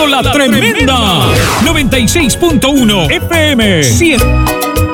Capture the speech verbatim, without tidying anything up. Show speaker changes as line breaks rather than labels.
La Tremenda. noventa y seis punto uno F M.